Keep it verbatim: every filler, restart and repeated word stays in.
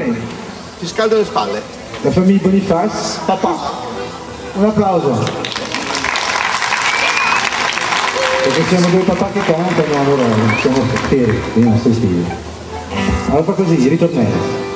bene. Ti scaldo le spalle. La famiglia Bonifaz, papà. Un applauso. Perché siamo due papà che cantano, allora siamo per i nostri stili. Allora fa così, ritornello.